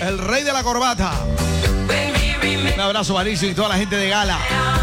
el rey de la corbata. Un abrazo, Mauricio, y toda la gente de Gala.